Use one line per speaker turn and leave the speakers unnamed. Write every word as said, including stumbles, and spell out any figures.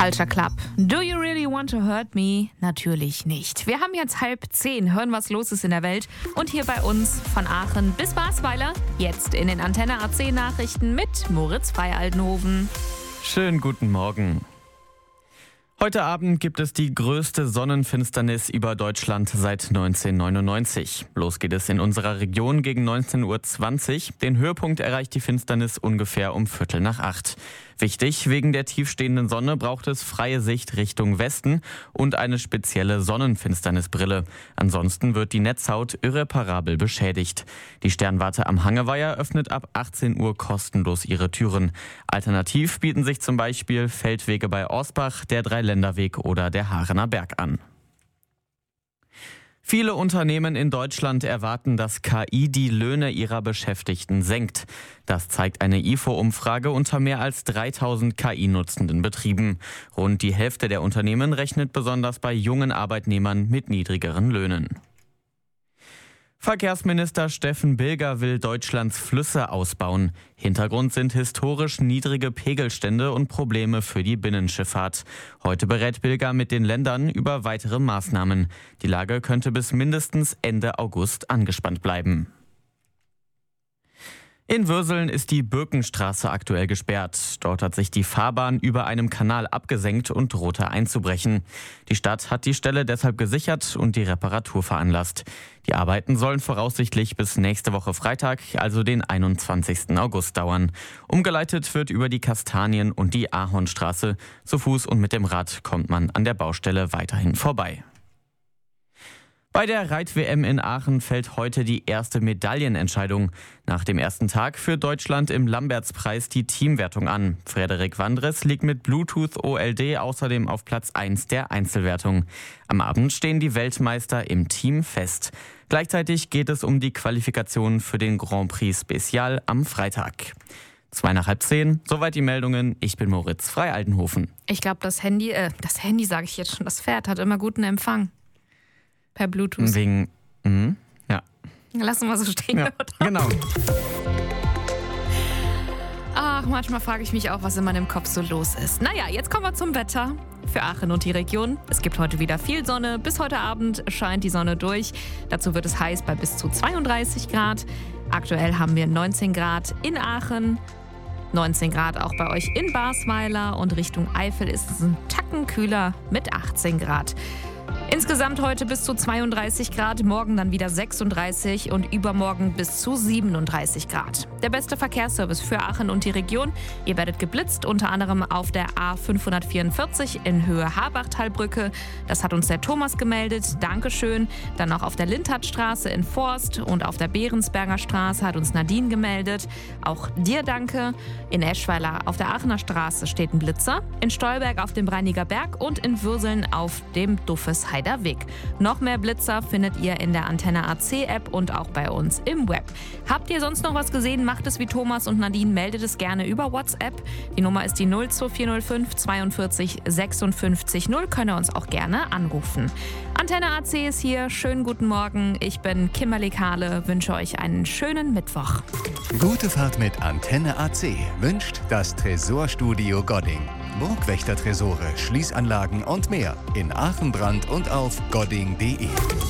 Culture Club. Do you really want to hurt me? Natürlich nicht. Wir haben jetzt halb zehn, hören, was los ist in der Welt. Und hier bei uns von Aachen bis Basweiler, jetzt in den Antenne A C Nachrichten mit Moritz Frei-Aldenhoven.
Schönen guten Morgen. Heute Abend gibt es die größte Sonnenfinsternis über Deutschland seit neunzehnhundertneunundneunzig. Los geht es in unserer Region gegen neunzehn Uhr zwanzig. Den Höhepunkt erreicht die Finsternis ungefähr um Viertel nach acht. Wichtig, wegen der tiefstehenden Sonne braucht es freie Sicht Richtung Westen und eine spezielle Sonnenfinsternisbrille. Ansonsten wird die Netzhaut irreparabel beschädigt. Die Sternwarte am Hangeweiher öffnet ab achtzehn Uhr kostenlos ihre Türen. Alternativ bieten sich zum Beispiel Feldwege bei Orsbach, der Dreiländerweg oder der Haarener Berg an. Viele Unternehmen in Deutschland erwarten, dass K I die Löhne ihrer Beschäftigten senkt. Das zeigt eine I F O-Umfrage unter mehr als dreitausend K I-nutzenden Betrieben. Rund die Hälfte der Unternehmen rechnet besonders bei jungen Arbeitnehmern mit niedrigeren Löhnen. Verkehrsminister Steffen Bilger will Deutschlands Flüsse ausbauen. Hintergrund sind historisch niedrige Pegelstände und Probleme für die Binnenschifffahrt. Heute berät Bilger mit den Ländern über weitere Maßnahmen. Die Lage könnte bis mindestens Ende August angespannt bleiben. In Würseln ist die Birkenstraße aktuell gesperrt. Dort hat sich die Fahrbahn über einem Kanal abgesenkt und drohte einzubrechen. Die Stadt hat die Stelle deshalb gesichert und die Reparatur veranlasst. Die Arbeiten sollen voraussichtlich bis nächste Woche Freitag, also den einundzwanzigsten August dauern. Umgeleitet wird über die Kastanien- und die Ahornstraße. Zu Fuß und mit dem Rad kommt man an der Baustelle weiterhin vorbei. Bei der Reit-W M in Aachen fällt heute die erste Medaillenentscheidung. Nach dem ersten Tag führt Deutschland im Lambertspreis die Teamwertung an. Frederik Wandres liegt mit Bluetooth O L D außerdem auf Platz eins der Einzelwertung. Am Abend stehen die Weltmeister im Team fest. Gleichzeitig geht es um die Qualifikation für den Grand Prix Special am Freitag. Zwei nach halb zehn, soweit die Meldungen. Ich bin Moritz Frei-Aldenhoven.
Ich glaube, das Handy, äh, das Handy sage ich jetzt schon, das Pferd hat immer guten Empfang. Per Bluetooth.
Wegen, mh, ja.
Lassen wir so stehen.
Ja, genau.
Ach, manchmal frage ich mich auch, was in meinem Kopf so los ist. Naja, jetzt kommen wir zum Wetter für Aachen und die Region. Es gibt heute wieder viel Sonne. Bis heute Abend scheint die Sonne durch. Dazu wird es heiß bei bis zu zweiunddreißig Grad. Aktuell haben wir neunzehn Grad in Aachen. neunzehn Grad auch bei euch in Basweiler. Und Richtung Eifel ist es ein Tacken kühler mit achtzehn Grad. Insgesamt heute bis zu zweiunddreißig Grad, morgen dann wieder sechsunddreißig und übermorgen bis zu siebenunddreißig Grad. Der beste Verkehrsservice für Aachen und die Region. Ihr werdet geblitzt, unter anderem auf der A fünfhundertvierundvierzig in Höhe Habachtalbrücke. Das hat uns der Thomas gemeldet. Dankeschön. Dann auch auf der Lindhardtstraße in Forst und auf der Behrensberger Straße hat uns Nadine gemeldet. Auch dir danke. In Eschweiler auf der Aachener Straße steht ein Blitzer. In Stolberg auf dem Breiniger Berg und in Würseln auf dem Duffes Heiderweg. Noch mehr Blitzer findet ihr in der Antenne A C App und auch bei uns im Web. Habt ihr sonst noch was gesehen? Macht es wie Thomas und Nadine, meldet es gerne über WhatsApp. Die Nummer ist die null zwei vier null fünf zweiundvierzig sechsundfünfzig null. Könnt ihr uns auch gerne anrufen. Antenne A C ist hier. Schönen guten Morgen. Ich bin Kimberly Kahle. Wünsche euch einen schönen Mittwoch.
Gute Fahrt mit Antenne A C wünscht das Tresorstudio Godding. Burgwächter-Tresore, Schließanlagen und mehr in Aachen, Brand und auf godding punkt de.